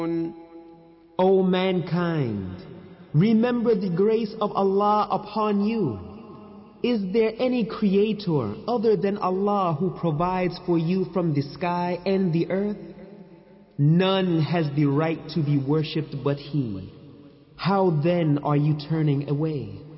O mankind, remember the grace of Allah upon you. Is there any creator other than Allah who provides for you from the sky and the earth? None has the right to be worshipped but He. How then are you turning away?